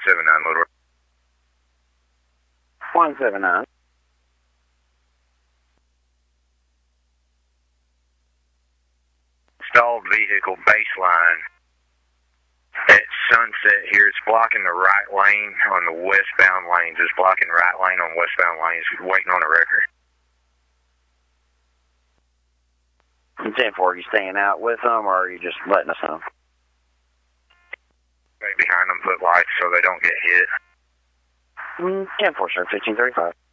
179, Motor. 179. Stalled vehicle baseline at Sunset here. It's blocking the right lane on the westbound lanes. It's blocking right lane on westbound lanes. Waiting on a record. 10-4, are you staying out with them or are you just letting us know? Right behind them, put lights so they don't get hit. 10-4, sir, 1535.